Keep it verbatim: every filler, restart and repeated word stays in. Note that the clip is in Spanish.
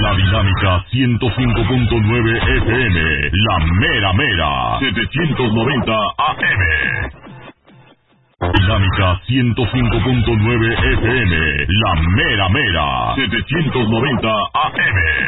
La Dinámica ciento cinco punto nueve F M, La Mera Mera, setecientos noventa A M. Dinámica ciento cinco punto nueve F M, La Mera Mera, setecientos noventa A M.